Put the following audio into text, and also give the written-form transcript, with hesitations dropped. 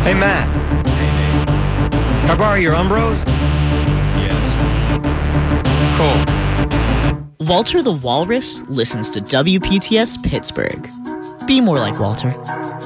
Hey, Matt. Hey, Nate. Can I borrow your Umbros? Yes. Cool. Walter the Walrus listens to WPTS Pittsburgh. Be more like Walter.